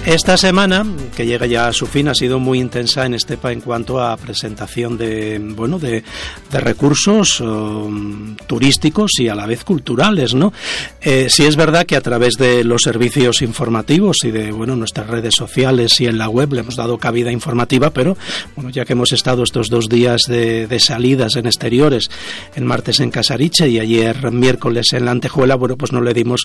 Esta semana, que llega ya a su fin, ha sido muy intensa en Estepa en cuanto a presentación de recursos turísticos y a la vez culturales, ¿no? Sí es verdad que a través de los servicios informativos y de nuestras redes sociales y en la web le hemos dado cabida informativa, pero ya que hemos estado estos 2 días de salidas en exteriores, el martes en Casariche y ayer miércoles en La Antejuela, pues no le dimos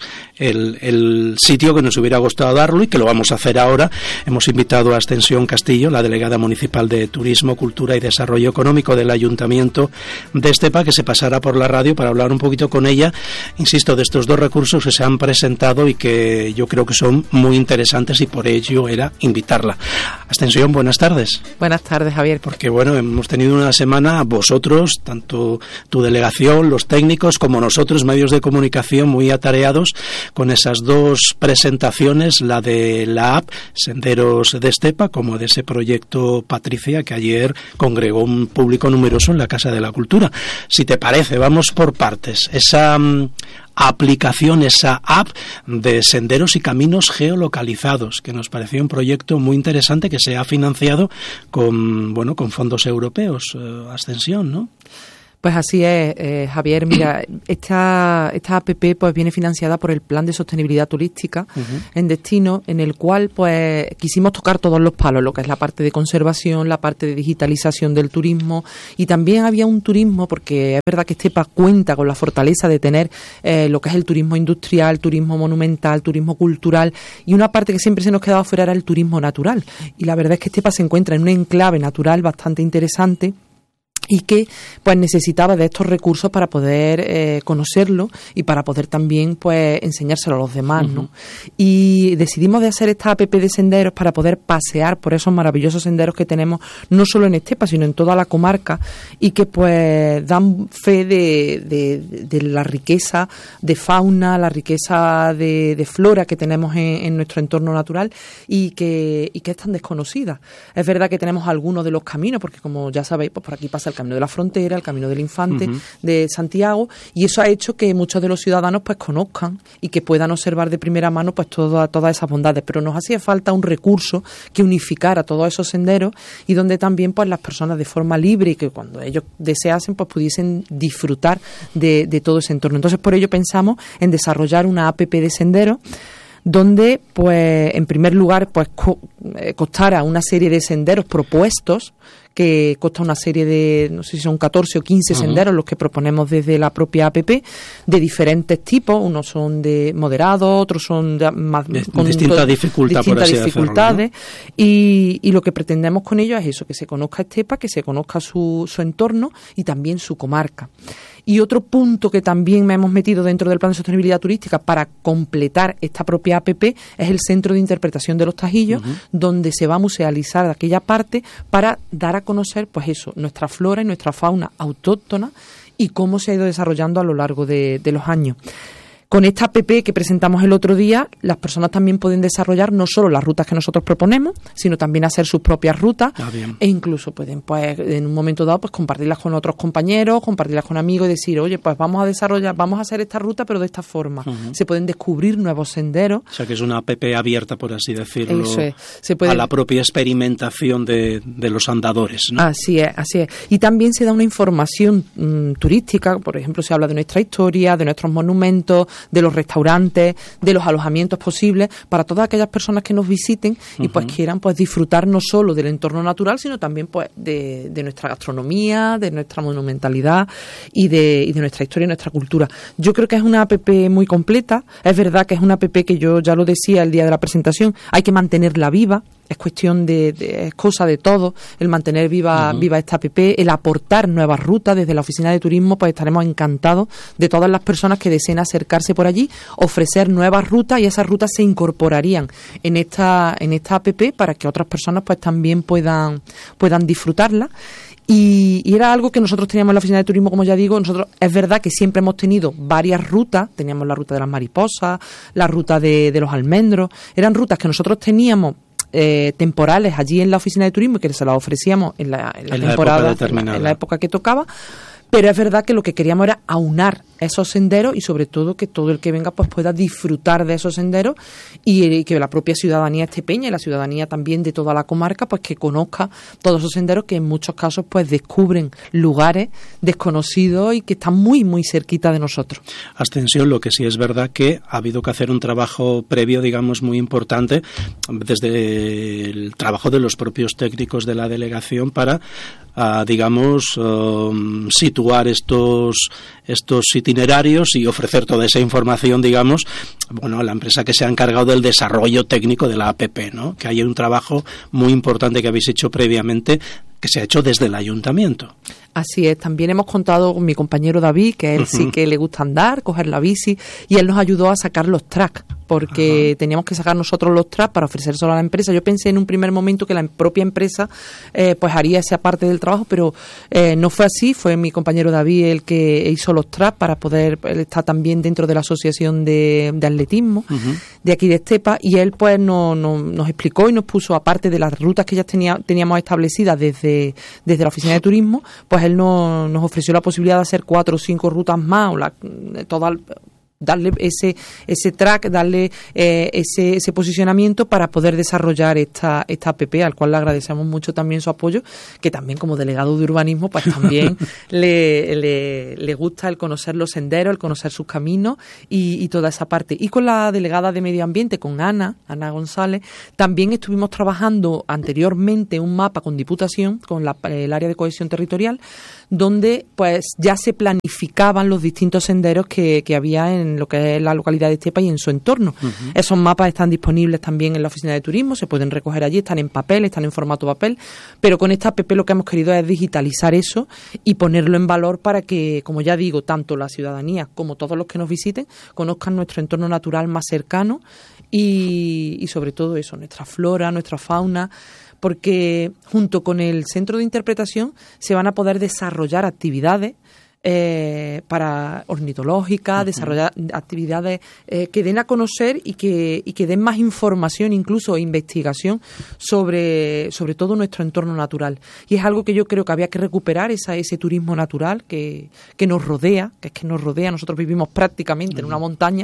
el sitio que nos hubiera gustado darlo y que lo vamos a hacer ahora. Hemos invitado a Ascensión Castillo, la delegada municipal de Turismo, Cultura y Desarrollo Económico del Ayuntamiento de Estepa, que se pasará por la radio para hablar un poquito con ella, insisto, de estos 2 recursos que se han presentado y que yo creo que son muy interesantes y por ello era invitarla. Ascensión, buenas tardes. Buenas tardes, Javier. Porque hemos tenido una semana, vosotros, tanto tu delegación, los técnicos, como nosotros, medios de comunicación, muy atareados con esas 2 presentaciones, la de la app Senderos de Estepa, como de ese proyecto Patricia, que ayer congregó un público numeroso en la Casa de la Cultura. Si te parece, vamos por partes. Esa aplicación, esa app de senderos y caminos geolocalizados, que nos pareció un proyecto muy interesante que se ha financiado con fondos europeos, Ascensión, ¿no? Pues así es, Javier. Mira, esta app pues viene financiada por el Plan de Sostenibilidad Turística en Destino, en el cual pues quisimos tocar todos los palos, lo que es la parte de conservación, la parte de digitalización del turismo, y también había un turismo, porque es verdad que Estepa cuenta con la fortaleza de tener lo que es el turismo industrial, turismo monumental, turismo cultural, y una parte que siempre se nos quedaba fuera era el turismo natural. Y la verdad es que Estepa se encuentra en un enclave natural bastante interesante, y que pues necesitaba de estos recursos para poder conocerlo y para poder también pues enseñárselo a los demás, ¿no? Y decidimos de hacer esta app de senderos para poder pasear por esos maravillosos senderos que tenemos no solo en Estepa, sino en toda la comarca, y que pues dan fe de la riqueza de fauna, la riqueza de flora que tenemos en nuestro entorno natural y que es tan desconocida. Es verdad que tenemos algunos de los caminos, porque como ya sabéis, pues por aquí pasa el Camino de la Frontera, el Camino del Infante de Santiago, y eso ha hecho que muchos de los ciudadanos pues conozcan y que puedan observar de primera mano pues todas esas bondades, pero nos hacía falta un recurso que unificara todos esos senderos y donde también pues las personas de forma libre y que cuando ellos deseasen pues pudiesen disfrutar de todo ese entorno. Entonces por ello pensamos en desarrollar una app de senderos donde pues en primer lugar pues costara una serie de senderos propuestos, que consta una serie de, no sé si son 14 o 15 senderos los que proponemos desde la propia app, de diferentes tipos. Unos son de moderados, otros son de más con distintas dificultades, ¿no? Y lo que pretendemos con ello es eso, que se conozca Estepa, que se conozca su entorno y también su comarca. Y otro punto que también me hemos metido dentro del Plan de Sostenibilidad Turística para completar esta propia app es el Centro de Interpretación de los Tajillos, donde se va a musealizar aquella parte para dar a conocer pues eso, nuestra flora y nuestra fauna autóctona y cómo se ha ido desarrollando a lo largo de los años. Con esta app que presentamos el otro día, las personas también pueden desarrollar no solo las rutas que nosotros proponemos, sino también hacer sus propias rutas e incluso pueden pues en un momento dado pues compartirlas con otros compañeros, compartirlas con amigos y decir, oye, pues vamos a hacer esta ruta pero de esta forma. Se pueden descubrir nuevos senderos. O sea que es una app abierta, por así decirlo, eso es. A la propia experimentación de los andadores, ¿no? Así es. Y también se da una información turística, por ejemplo, se habla de nuestra historia, de nuestros monumentos, de los restaurantes, de los alojamientos posibles, para todas aquellas personas que nos visiten y pues quieran pues disfrutar no solo del entorno natural, sino también pues de nuestra gastronomía, de nuestra monumentalidad y de nuestra historia y nuestra cultura. Yo creo que es una app muy completa. Es verdad que es una app que yo ya lo decía el día de la presentación, hay que mantenerla viva. Es cuestión es cosa de todo, el mantener viva esta app, el aportar nuevas rutas. Desde la Oficina de Turismo pues estaremos encantados de todas las personas que deseen acercarse por allí, ofrecer nuevas rutas, y esas rutas se incorporarían en esta app para que otras personas pues también puedan disfrutarla. Y era algo que nosotros teníamos en la Oficina de Turismo, como ya digo. Nosotros es verdad que siempre hemos tenido varias rutas. Teníamos la ruta de las mariposas, la ruta de los almendros. Eran rutas que nosotros teníamos temporales allí en la Oficina de Turismo y que se las ofrecíamos en la temporada, en la época que tocaba. pero es verdad que lo que queríamos era aunar esos senderos y sobre todo que todo el que venga pues pueda disfrutar de esos senderos y que la propia ciudadanía estepeña y la ciudadanía también de toda la comarca pues que conozca todos esos senderos que en muchos casos pues descubren lugares desconocidos y que están muy muy cerquita de nosotros. Ascensión, lo que sí es verdad que ha habido que hacer un trabajo previo, digamos, muy importante desde el trabajo de los propios técnicos de la delegación para digamos, situar estos itinerarios y ofrecer toda esa información, digamos, bueno, a la empresa que se ha encargado del desarrollo técnico de la APP, ¿no? Que hay un trabajo muy importante que habéis hecho previamente, que se ha hecho desde el ayuntamiento. Así es, también hemos contado con mi compañero David, que él sí que le gusta andar, coger la bici, y él nos ayudó a sacar los tracks, porque teníamos que sacar nosotros los tracks para ofrecérselo a la empresa. Yo pensé en un primer momento que la propia empresa pues haría esa parte del trabajo, pero no fue así. Fue mi compañero David el que hizo los tracks para poder, él está también dentro de la asociación de atletismo de aquí de Estepa, y él pues nos explicó y nos puso, aparte de las rutas que ya teníamos establecidas desde la oficina de turismo, pues él nos ofreció la posibilidad de hacer 4 o 5 rutas más, darle ese track, darle ese posicionamiento para poder desarrollar esta APP, al cual le agradecemos mucho también su apoyo, que también como delegado de urbanismo pues también le gusta el conocer los senderos, el conocer sus caminos y toda esa parte. Y con la delegada de Medio Ambiente, con Ana González, también estuvimos trabajando anteriormente un mapa con Diputación, con el área de cohesión territorial, donde pues ya se planificaban los distintos senderos que había en lo que es la localidad de Estepa y en su entorno. Esos mapas están disponibles también en la oficina de turismo, se pueden recoger allí, están en papel, están en formato papel, pero con esta app lo que hemos querido es digitalizar eso y ponerlo en valor para que, como ya digo, tanto la ciudadanía como todos los que nos visiten conozcan nuestro entorno natural más cercano y sobre todo eso, nuestra flora, nuestra fauna, porque junto con el centro de interpretación se van a poder desarrollar actividades para ornitológicas, desarrollar actividades que den a conocer y que den más información, incluso investigación sobre todo nuestro entorno natural. Y es algo que yo creo que había que recuperar, ese turismo natural que nos rodea, nosotros vivimos prácticamente en una montaña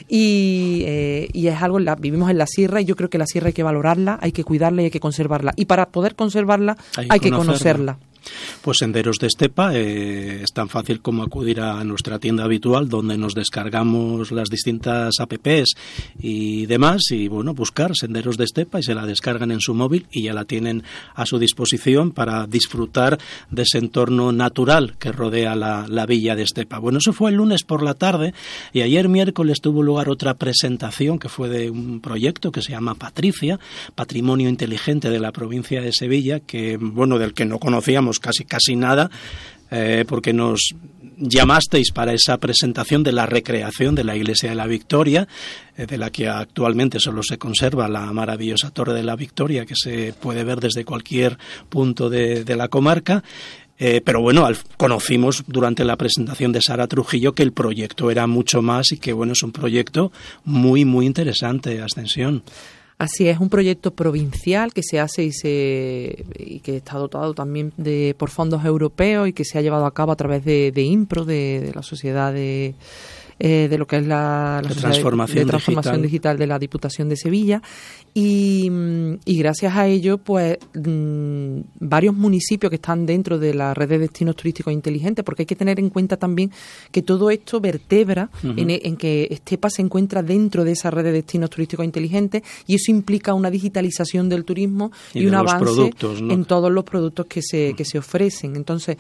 y es algo, vivimos en la sierra y yo creo que la sierra hay que valorarla, hay que cuidarla y hay que conservarla. Y para poder conservarla hay que conocerla. Pues Senderos de Estepa es tan fácil como acudir a nuestra tienda habitual donde nos descargamos las distintas apps y demás y bueno, buscar Senderos de Estepa y se la descargan en su móvil y ya la tienen a su disposición para disfrutar de ese entorno natural que rodea la villa de Estepa. Bueno, eso fue el lunes por la tarde y ayer miércoles tuvo lugar otra presentación que fue de un proyecto que se llama Patricia, Patrimonio Inteligente de la provincia de Sevilla, que bueno, del que no conocíamos casi nada, porque nos llamasteis para esa presentación de la recreación de la Iglesia de la Victoria, de la que actualmente solo se conserva la maravillosa Torre de la Victoria, que se puede ver desde cualquier punto de la comarca. Pero bueno, conocimos durante la presentación de Sara Trujillo que el proyecto era mucho más y que bueno, es un proyecto muy, muy interesante, Ascensión. Así es, un proyecto provincial que se hace y que está dotado también por fondos europeos y que se ha llevado a cabo a través de IMPRO, de la sociedad de lo que es la transformación digital de la Diputación de Sevilla y gracias a ello pues varios municipios que están dentro de la red de destinos turísticos inteligentes, porque hay que tener en cuenta también que todo esto vertebra en que Estepa se encuentra dentro de esa red de destinos turísticos inteligentes y eso implica una digitalización del turismo y un avance, ¿no?, en todos los productos que se ofrecen. Entonces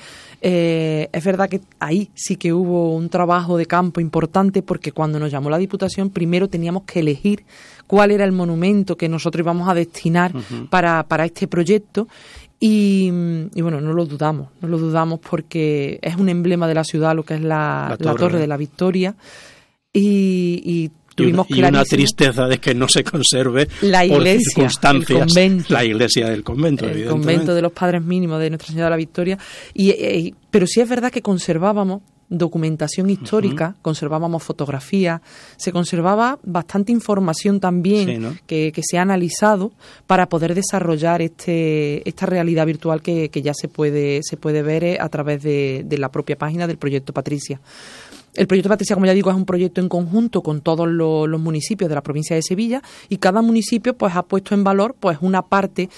es verdad que ahí sí que hubo un trabajo de campo importante, porque cuando nos llamó la Diputación primero teníamos que elegir cuál era el monumento que nosotros íbamos a destinar para este proyecto y bueno, no lo dudamos porque es un emblema de la ciudad lo que es la Torre de la Victoria y tuvimos una tristeza de que no se conserve la iglesia, por circunstancias, la iglesia del convento, el convento de los Padres Mínimos de Nuestra Señora de la Victoria pero sí es verdad que conservábamos documentación histórica, conservábamos fotografías, se conservaba bastante información también, sí, ¿no?, que se ha analizado para poder desarrollar esta realidad virtual que ya se puede ver a través de la propia página del Proyecto Patricia. El Proyecto Patricia, como ya digo, es un proyecto en conjunto con todos los municipios de la provincia de Sevilla, y cada municipio pues ha puesto en valor pues una parte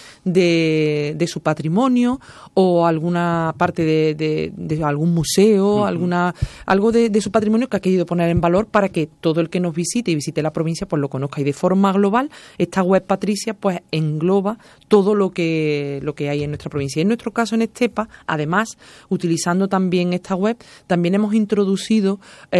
de su patrimonio, o alguna parte de algún museo, algo de su patrimonio que ha querido poner en valor para que todo el que nos visite y visite la provincia pues lo conozca. Y de forma global, esta web Patricia pues engloba todo lo que hay en nuestra provincia. Y en nuestro caso, en Estepa, además, utilizando también esta web, también hemos introducido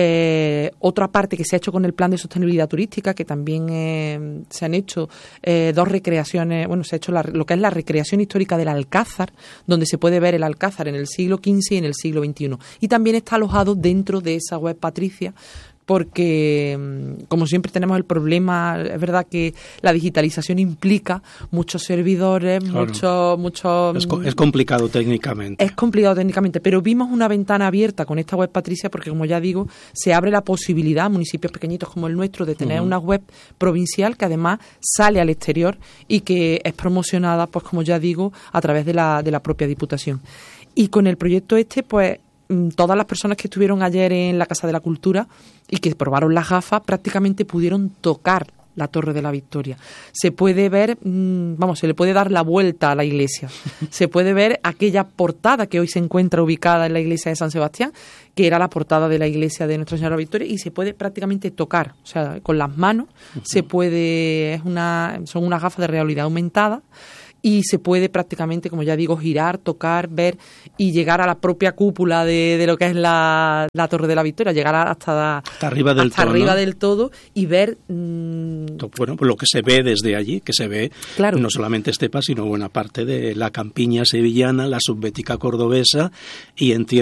otra parte que se ha hecho con el plan de sostenibilidad turística, que también se han hecho 2 recreaciones. Bueno, se ha hecho lo que es la recreación histórica del Alcázar, donde se puede ver el Alcázar en el siglo XV y en el siglo XXI. Y también está alojado dentro de esa web Patricia, porque, como siempre, tenemos el problema. Es verdad que la digitalización implica muchos servidores, claro, Es complicado técnicamente. Es complicado técnicamente, pero vimos una ventana abierta con esta web Patricia, porque, como ya digo, se abre la posibilidad a municipios pequeñitos como el nuestro de tener una web provincial que además sale al exterior y que es promocionada, pues como ya digo, a través de la propia Diputación. Y con el proyecto pues todas las personas que estuvieron ayer en la Casa de la Cultura y que probaron las gafas prácticamente pudieron tocar la Torre de la Victoria. Se puede ver, se le puede dar la vuelta a la iglesia. Se puede ver aquella portada que hoy se encuentra ubicada en la iglesia de San Sebastián, que era la portada de la iglesia de Nuestra Señora Victoria, y se puede prácticamente tocar, o sea, con las manos se puede, son unas gafas de realidad aumentada, y se puede prácticamente, como ya digo, girar, tocar, ver y llegar a la propia cúpula de lo que es la Torre de la Victoria, llegar hasta arriba del todo y ver... Bueno, pues lo que se ve desde allí, que se ve, claro, no solamente Estepa, sino buena parte de la campiña sevillana, la subbética cordobesa, y en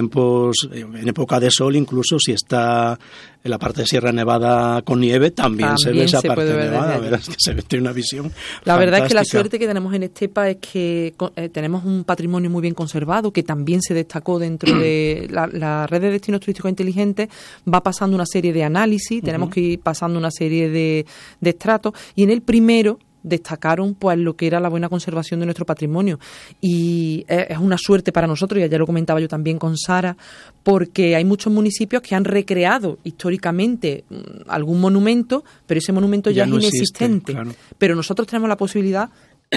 época de sol, incluso si está en la parte de Sierra Nevada con nieve, también se ve esa parte nevada. La verdad es que se ve, tiene una visión fantástica. Verdad es que la suerte que tenemos en Estepa es que tenemos un patrimonio muy bien conservado, que también se destacó dentro de la red de destinos turísticos inteligentes. Va pasando una serie de análisis, tenemos que ir pasando una serie de estratos, y en el primero destacaron pues lo que era la buena conservación de nuestro patrimonio, y es una suerte para nosotros, y ayer lo comentaba yo también con Sara, porque hay muchos municipios que han recreado históricamente algún monumento, pero ese monumento ya es inexistente, claro. Pero nosotros tenemos la posibilidad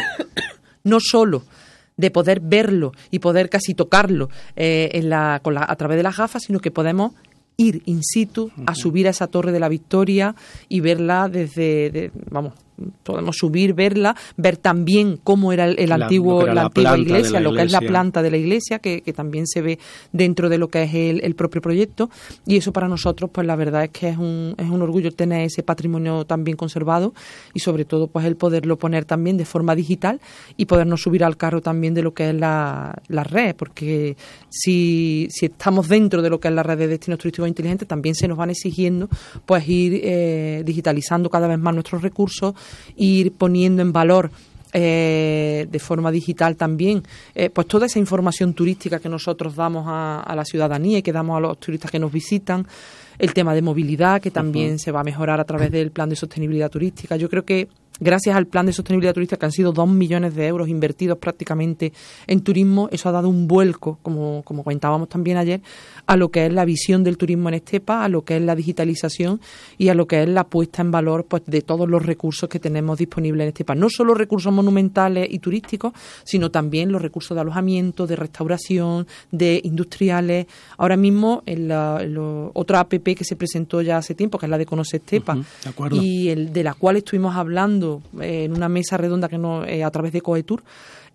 no solo de poder verlo y poder casi tocarlo a través de las gafas, sino que podemos ir in situ a subir a esa Torre de la Victoria y verla podemos subir, verla, ver también cómo era la antigua iglesia, lo que es la planta de la iglesia, que también se ve dentro de lo que es el propio proyecto, y eso para nosotros pues la verdad es que es un orgullo tener ese patrimonio tan bien conservado, y sobre todo pues el poderlo poner también de forma digital y podernos subir al carro también de lo que es la red, porque si estamos dentro de lo que es la red de destinos turísticos inteligentes, también se nos van exigiendo pues ir digitalizando cada vez más nuestros recursos, ir poniendo en valor de forma digital también pues toda esa información turística que nosotros damos a la ciudadanía y que damos a los turistas que nos visitan, el tema de movilidad que también se va a mejorar a través del plan de sostenibilidad turística. Yo creo que gracias al plan de sostenibilidad turística, que han sido 2 millones de euros invertidos prácticamente en turismo, eso ha dado un vuelco, como comentábamos también ayer, a lo que es la visión del turismo en Estepa, a lo que es la digitalización y a lo que es la puesta en valor pues de todos los recursos que tenemos disponibles en Estepa. No solo recursos monumentales y turísticos, sino también los recursos de alojamiento, de restauración, de industriales. Ahora mismo en otra app que se presentó ya hace tiempo, que es la de Conoce Estepa, y de la cual estuvimos hablando en una mesa redonda a través de Coetur,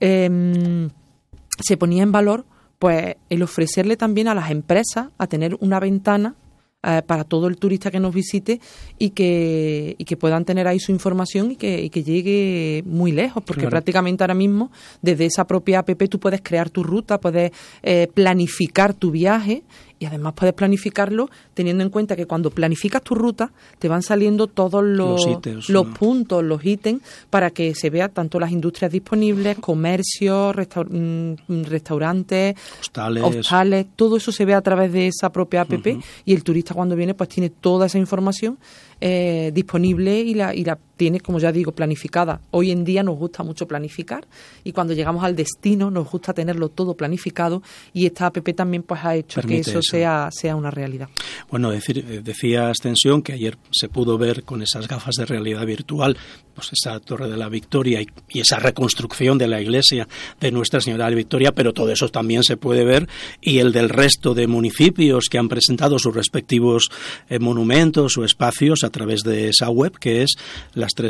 se ponía en valor pues el ofrecerle también a las empresas a tener una ventana para todo el turista que nos visite y que puedan tener ahí su información y que llegue muy lejos, porque claro, prácticamente ahora mismo desde esa propia app tú puedes crear tu ruta, puedes planificar tu viaje y además puedes planificarlo teniendo en cuenta que cuando planificas tu ruta te van saliendo todos los puntos, los ítems, para que se vea tanto las industrias disponibles, comercios, restaurantes, hostales, todo eso se ve a través de esa propia app. Y el turista cuando viene pues tiene toda esa información disponible y la tiene, como ya digo, planificada. Hoy en día nos gusta mucho planificar y cuando llegamos al destino nos gusta tenerlo todo planificado, y esta app también pues ha hecho que eso sea una realidad. Bueno, decía Ascensión que ayer se pudo ver con esas gafas de realidad virtual pues esa Torre de la Victoria y esa reconstrucción de la iglesia de Nuestra Señora de la Victoria, pero todo eso también se puede ver, y el del resto de municipios que han presentado sus respectivos monumentos o espacios a través de esa web, que es las 3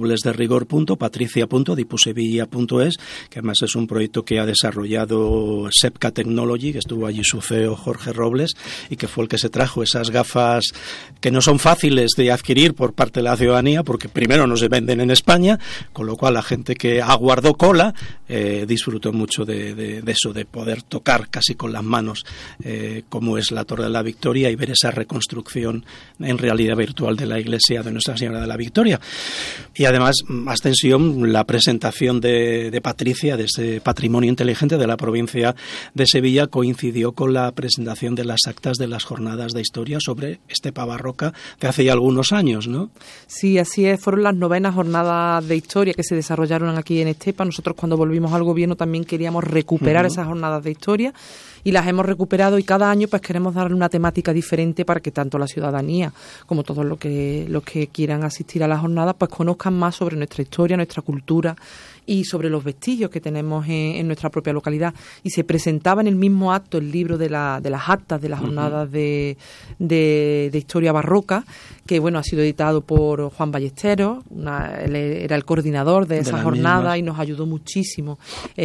www.patricia.dipusevilla.es, que además es un proyecto que ha desarrollado Sepka Technology, que estuvo allí su CEO Jorge Robles, y que fue el que se trajo esas gafas que no son fáciles de adquirir por parte de la ciudadanía, porque primero no se venden en España, con lo cual la gente que aguardó cola disfrutó mucho de eso, de poder tocar casi con las manos cómo es la Torre de la Victoria y ver esa reconstrucción en realidad virtual de la iglesia de Nuestra Señora de la Victoria. Y además, Ascensión, la presentación de Patricia, de ese patrimonio inteligente de la provincia de Sevilla, coincidió con la presentación de las actas de las jornadas de historia sobre Estepa Barroca de hace ya algunos años, ¿no? Sí, así es. Fueron las 9ª jornadas de historia que se desarrollaron aquí en Estepa. Nosotros, cuando volvimos al gobierno, también queríamos recuperar esas jornadas de historia, y las hemos recuperado, y cada año pues queremos darle una temática diferente para que tanto la ciudadanía como todos los que quieran asistir a las jornadas pues conozcan más sobre nuestra historia, nuestra cultura y sobre los vestigios que tenemos en nuestra propia localidad. Y se presentaba en el mismo acto el libro de las actas de las jornadas de historia barroca, que bueno, ha sido editado por Juan Ballesteros. Él era el coordinador de esa jornada y nos ayudó muchísimo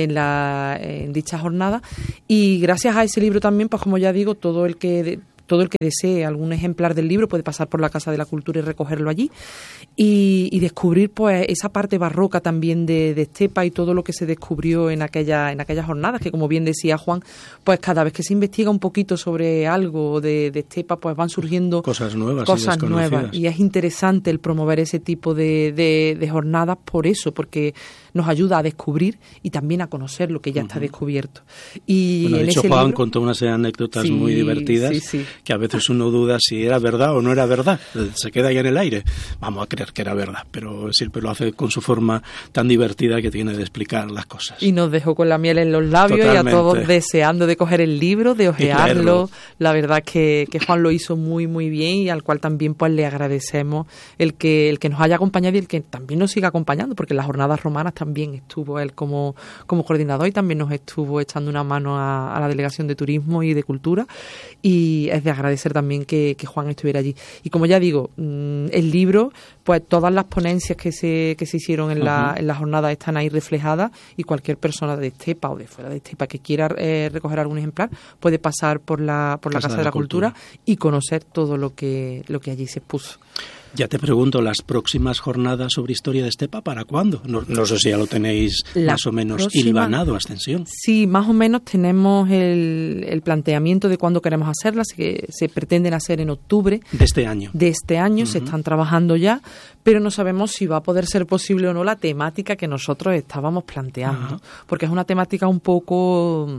en dicha jornada. Y gracias a ese libro también, pues como ya digo, todo el que desee algún ejemplar del libro puede pasar por la Casa de la Cultura y recogerlo allí, y descubrir pues esa parte barroca también de Estepa y todo lo que se descubrió en aquellas jornadas, que como bien decía Juan, pues cada vez que se investiga un poquito sobre algo de Estepa, pues van surgiendo cosas nuevas, y es interesante el promover ese tipo de jornadas por eso, porque nos ayuda a descubrir y también a conocer lo que ya está descubierto. Y bueno, de hecho, Juan contó una serie de anécdotas muy divertidas, que a veces uno duda si era verdad o no era verdad. Se queda ahí en el aire. Vamos a creer que era verdad, pero siempre lo hace con su forma tan divertida que tiene de explicar las cosas. Y nos dejó con la miel en los labios. Totalmente. Y a todos deseando de coger el libro, de hojearlo. La verdad que Juan lo hizo muy, muy bien, y al cual también pues le agradecemos el que nos haya acompañado y el que también nos siga acompañando, porque en las jornadas romanas también estuvo él como coordinador, y también nos estuvo echando una mano a la Delegación de Turismo y de Cultura, y es de agradecer también que Juan estuviera allí. Y como ya digo, el libro, pues todas las ponencias que se hicieron en la jornada están ahí reflejadas, y cualquier persona de Estepa o de fuera de Estepa que quiera recoger algún ejemplar puede pasar por la Casa de la Cultura y conocer todo lo que allí se expuso. Ya te pregunto, ¿las próximas jornadas sobre historia de Estepa para cuándo? No sé si ya lo tenéis más o menos hilvanado, Ascensión. Sí, más o menos tenemos el planteamiento de cuándo queremos hacerlas, que se pretenden hacer en octubre. De este año. Se están trabajando ya, pero no sabemos si va a poder ser posible o no la temática que nosotros estábamos planteando, porque es una temática un poco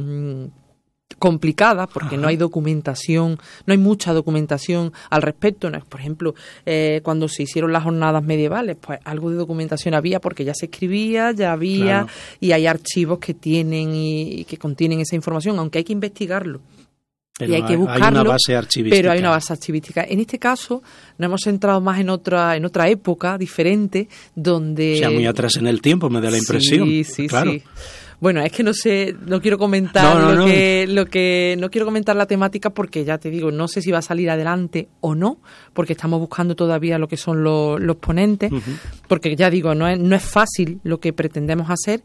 complicada, porque no hay documentación, no hay mucha documentación al respecto. Por ejemplo, cuando se hicieron las jornadas medievales, pues algo de documentación había, porque ya se escribía, ya había, y hay archivos que tienen y que contienen esa información, aunque hay que investigarlo. Pero y hay que buscarlo, hay una base archivística. Pero hay una base archivística. En este caso nos hemos centrado más en otra época diferente, donde... O sea, muy atrás en el tiempo, me da la impresión. Sí. Bueno, es que no quiero comentar no quiero comentar la temática, porque ya te digo, no sé si va a salir adelante o no, porque estamos buscando todavía lo que son los ponentes, porque ya digo, no es fácil lo que pretendemos hacer,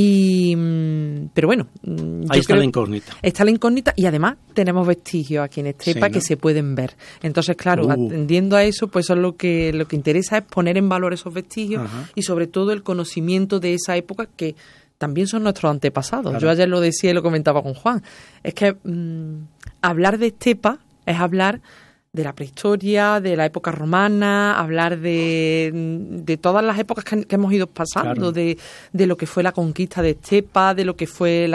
pero bueno, ahí está la incógnita. Está la incógnita, y además tenemos vestigios aquí en Estepa que se pueden ver. Entonces, claro, atendiendo a eso, pues eso es lo que interesa, es poner en valor esos vestigios y sobre todo el conocimiento de esa época, que también son nuestros antepasados. Claro. Yo ayer lo decía y lo comentaba con Juan. Es que hablar de estepa es hablar de la prehistoria, de la época romana, hablar de todas las épocas que hemos ido pasando, claro. de lo que fue la conquista de estepa, de lo que fue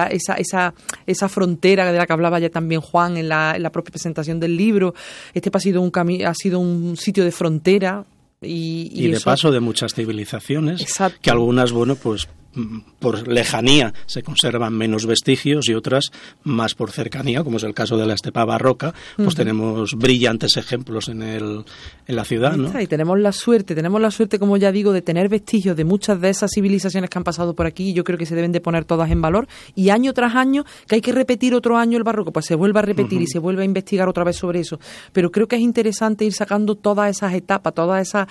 esa frontera de la que hablaba ya también Juan en la propia presentación del libro. Estepa ha sido un sitio de frontera. Y de paso de muchas civilizaciones, exacto. Que algunas, bueno, pues por lejanía se conservan menos vestigios y otras más por cercanía, como es el caso de la estepa barroca, pues tenemos brillantes ejemplos en la ciudad, ¿no? Y tenemos la suerte, como ya digo, de tener vestigios de muchas de esas civilizaciones que han pasado por aquí, y yo creo que se deben de poner todas en valor, y año tras año, que hay que repetir otro año el barroco, pues se vuelve a repetir y se vuelve a investigar otra vez sobre eso, pero creo que es interesante ir sacando todas esas etapas, todas esas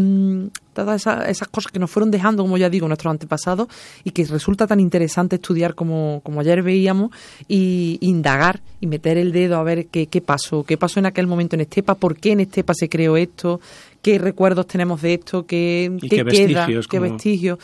cosas que nos fueron dejando, como ya digo, nuestros antepasados, y que resulta tan interesante estudiar como ayer veíamos, y indagar y meter el dedo a ver qué pasó en aquel momento en Estepa, por qué en Estepa se creó esto, qué recuerdos tenemos de esto, qué vestigios, qué vestigios.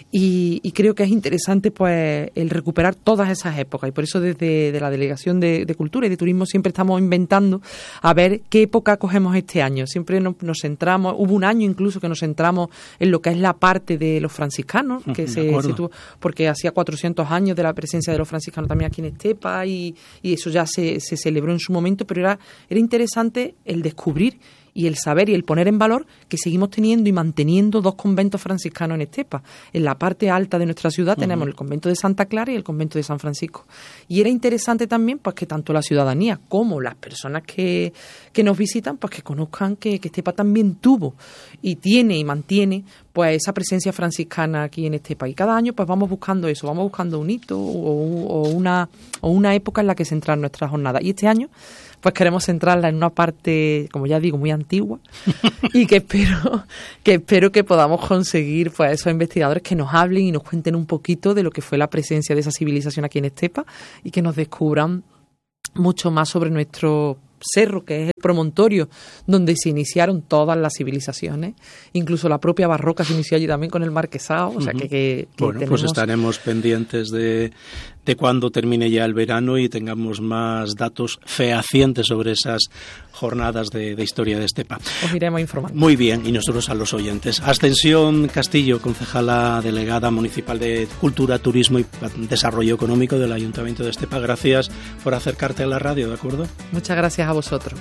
Y creo que es interesante pues el recuperar todas esas épocas, y por eso desde la Delegación de Cultura y de Turismo siempre estamos inventando a ver qué época cogemos este año. Siempre nos centramos, hubo un año incluso que nos centramos en lo que es la parte de los franciscanos, que se tuvo, porque hacía 400 años de la presencia de los franciscanos también aquí en Estepa, y eso ya se celebró en su momento, pero era interesante el descubrir y el saber y el poner en valor que seguimos teniendo y manteniendo 2 conventos franciscanos en Estepa. En la parte alta de nuestra ciudad tenemos el convento de Santa Clara y el convento de San Francisco. Y era interesante también pues que tanto la ciudadanía como las personas que nos visitan pues que conozcan que Estepa también tuvo y tiene y mantiene pues esa presencia franciscana aquí en Estepa. Y cada año pues vamos buscando eso, vamos buscando un hito o una época en la que centrar nuestra jornada. Y este año pues queremos centrarla en una parte, como ya digo, muy antigua, y que espero que podamos conseguir pues esos investigadores que nos hablen y nos cuenten un poquito de lo que fue la presencia de esa civilización aquí en Estepa, y que nos descubran mucho más sobre nuestro cerro, que es el promontorio donde se iniciaron todas las civilizaciones, incluso la propia barroca se inició allí también con el marquesado, o sea que bueno, tenemos... pues estaremos pendientes de cuando termine ya el verano y tengamos más datos fehacientes sobre esas jornadas de historia de Estepa. Os iremos informando. Muy bien, y nosotros a los oyentes. Ascensión Castillo, concejala delegada municipal de Cultura, Turismo y Desarrollo Económico del Ayuntamiento de Estepa, gracias por acercarte a la radio, ¿de acuerdo? Muchas gracias a vosotros.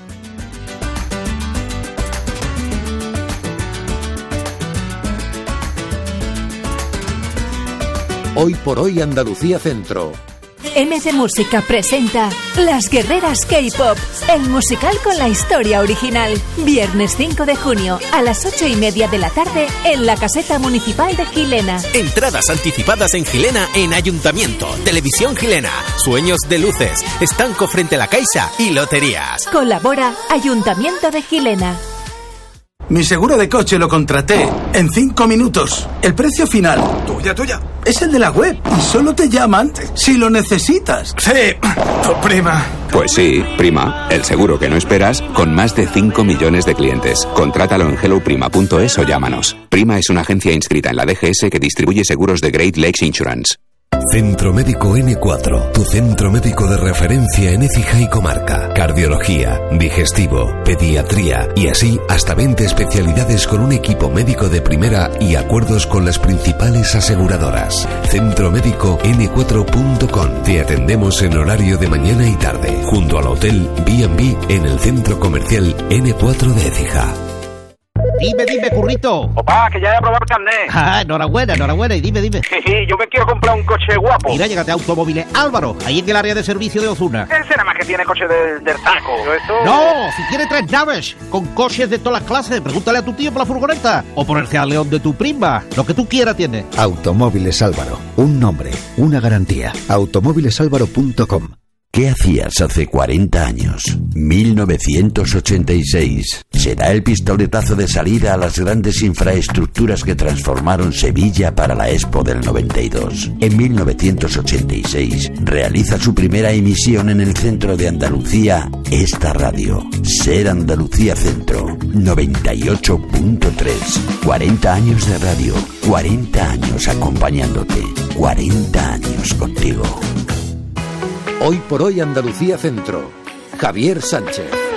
Hoy por hoy Andalucía Centro. MC Música presenta Las Guerreras K-Pop, el musical con la historia original. Viernes 5 de junio a las 8:30 de la tarde en la Caseta Municipal de Gilena. Entradas anticipadas en Gilena en Ayuntamiento, Televisión Gilena, Sueños de Luces, Estanco frente a la Caixa y Loterías. Colabora Ayuntamiento de Gilena. Mi seguro de coche lo contraté en 5 minutos. El precio final... Tuya. Es el de la web y solo te llaman si lo necesitas. Sí, tu prima. Pues sí, Prima, el seguro que no esperas con más de 5 millones de clientes. Contrátalo en helloprima.es o llámanos. Prima es una agencia inscrita en la DGS que distribuye seguros de Great Lakes Insurance. Centro Médico N4, tu centro médico de referencia en Écija y comarca. Cardiología, digestivo, pediatría y así hasta 20 especialidades con un equipo médico de primera y acuerdos con las principales aseguradoras. Centro Médico N4.com. Te atendemos en horario de mañana y tarde, junto al Hotel B&B en el Centro Comercial N4 de Écija. Dime, currito. Opa, que ya he aprobado el carnet. Enhorabuena, y dime. Sí, yo me quiero comprar un coche guapo. Mira, llégate a Automóviles Álvaro, ahí en el área de servicio de Ozuna. ¿Qué será más que tiene coche del taco? No, si quiere 3 naves, con coches de todas las clases, pregúntale a tu tío por la furgoneta, o por el Real León de tu prima, lo que tú quieras tiene. Automóviles Álvaro, un nombre, una garantía. Automóvilesalvaro.com. ¿Qué hacías hace 40 años? 1986. Será el pistoletazo de salida a las grandes infraestructuras que transformaron Sevilla para la Expo del 92. En 1986 realiza su primera emisión en el centro de Andalucía esta radio. Ser Andalucía Centro 98.3. 40 años de radio, 40 años acompañándote, 40 años contigo. Hoy por hoy Andalucía Centro. Javier Sánchez.